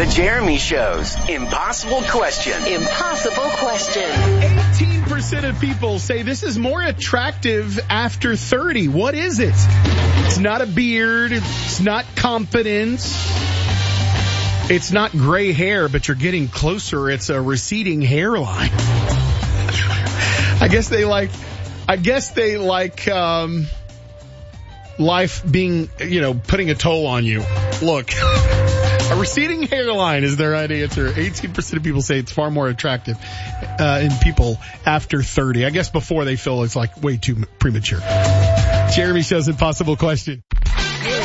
The Jeremy Show's Impossible Question. Impossible question. 18% of people say this is more attractive after 30. What is it? It's not a beard. It's not confidence. It's not gray hair, but you're getting closer. It's a receding hairline. I guess they like life being, putting a toll on you. Look, a receding hairline is their right answer. 18% of people say it's far more attractive in people after 30. I guess before they feel it's like way too premature. Jeremy Show's Impossible Question.